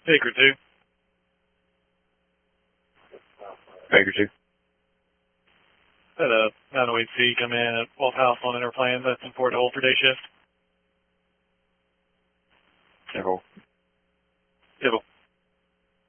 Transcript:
Baker 2. Baker 2. Had a 908C come in at Wolf House on Interplans. That's in Fort Hole for day shift.